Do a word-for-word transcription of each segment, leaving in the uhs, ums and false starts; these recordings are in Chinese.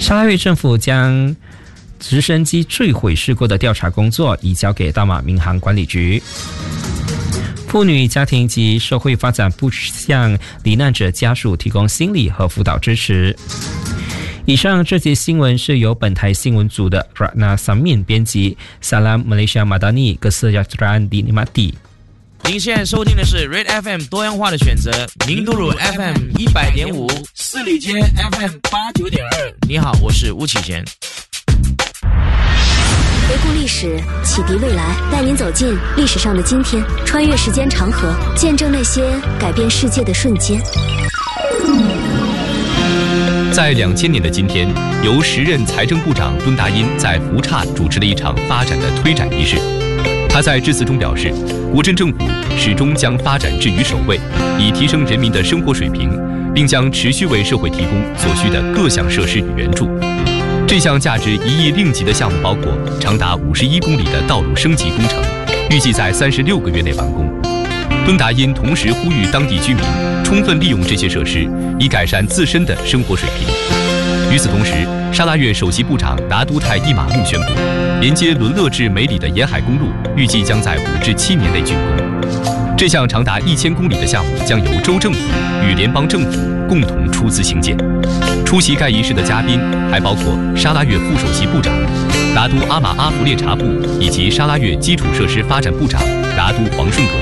沙拉越政府将直升机坠毁事故的调查工作移交给大马民航管理局。妇女家庭及社会发展部向罹难者家属提供心理和辅导支持。以上这节新闻是由本台新闻组的 Ratna Samin 编辑 Salam Malaysia Madani Kesejahteraan Dinikmati。 您现在收听的是 Red F M 多样化的选择，明都鲁 F M 一百点五，四里街 F M 八九点二。你好，我是吴启贤。 回顾历史，启迪未来，带您走进历史上的今天，穿越时间长河，见证那些改变世界的瞬间。 在两千年的今天，由时任财政部长敦达因在福刹主持了一场发展的推展仪式。他在致辞中表示，国镇政府始终将发展置于首位，以提升人民的生活水平，并将持续为社会提供所需的各项设施与援助。这项价值一亿令吉的项目包括长达五十一公里的道路升级工程，预计在三十六个月内完工。敦达因同时呼吁当地居民充分利用这些设施，以改善自身的生活水平。与此同时，沙拉越首席部长达都泰伊马木宣布，连接伦勒至梅里的沿海公路预计将在五至七年内竣工。这项长达一千公里的项目将由州政府与联邦政府共同出资兴建。出席该仪式的嘉宾还包括沙拉越副首席部长达都阿马阿弗列查布以及沙拉越基础设施发展部长达都黄顺格。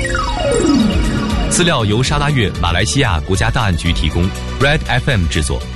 资料由沙拉越马来西亚国家档案局提供 ，Red F M 制作。